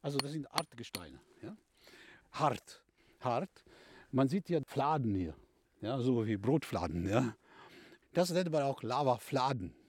Also das sind Hartgesteine. Ja? Hart. Hart. Man sieht hier Fladen hier. Ja, so wie Brotfladen. Ja? Das nennt man auch Lavafladen.